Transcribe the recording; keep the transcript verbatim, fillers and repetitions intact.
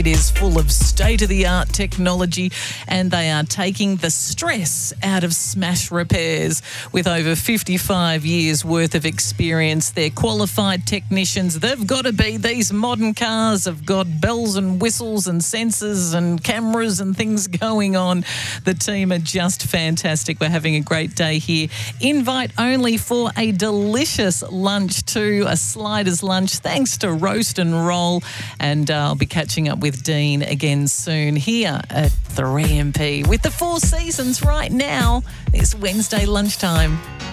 It is full of state-of-the-art technology, and they are taking the stress out of smash repairs. With over fifty-five years worth of experience, they're qualified technicians. They've got to be. These modern cars have got bells and whistles and sensors and cameras and things going on. The team are just fantastic. We're having a great day here. Invite only for a delicious lunch too, a sliders lunch, thanks to Roast and Roll. And uh, I'll be catching up with Dean again soon here at three M P with the Four Seasons right now. It's Wednesday lunchtime.